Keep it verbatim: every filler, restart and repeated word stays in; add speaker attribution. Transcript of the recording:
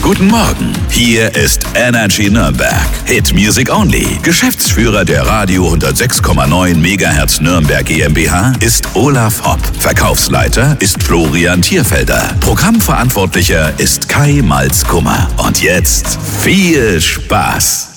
Speaker 1: Guten Morgen, hier ist Energy Nürnberg. Hit Music Only. Geschäftsführer der Radio hundertsechs Komma neun Megahertz Nürnberg GmbH ist Olaf Hopp. Verkaufsleiter ist Florian Thierfelder. Programmverantwortlicher ist Kai Malzkummer. Und jetzt viel Spaß!